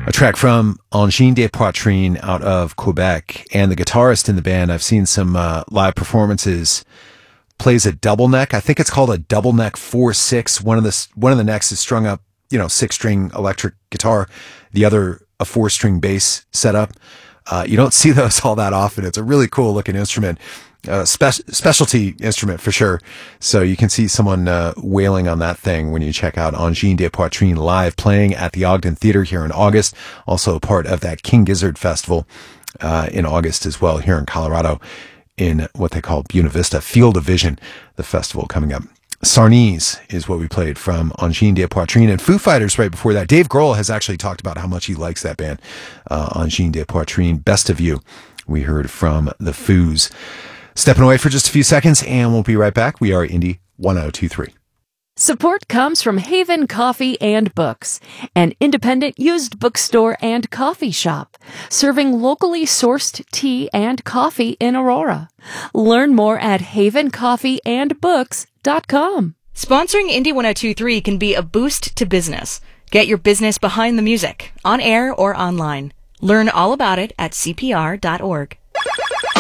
A track from Engin de Poitrine out of Quebec, and the guitarist in the band, I've seen some live performances, plays a double neck. I think it's called a double neck 4/6. One of the necks is strung up, 6-string electric guitar. The other, a 4-string bass setup. You don't see those all that often. It's a really cool looking instrument. Specialty instrument for sure. So you can see someone wailing on that thing when you check out Engin de Poitrine live, playing at the Ogden Theater here in August. Also part of that King Gizzard Festival in August as well here in Colorado, in what they call Buena Vista Field of Vision, the festival coming up. Sarnese is what we played from Engin de Poitrine, and Foo Fighters right before that. Dave Grohl has actually talked about how much he likes that band, Engin de Poitrine. Best of You, we heard from the Foos. Stepping away for just a few seconds, and we'll be right back. We are Indie 1023. Support comes from Haven Coffee and Books, an independent used bookstore and coffee shop, serving locally sourced tea and coffee in Aurora. Learn more at havencoffeeandbooks.com. Sponsoring Indie 1023 can be a boost to business. Get your business behind the music, on air or online. Learn all about it at cpr.org.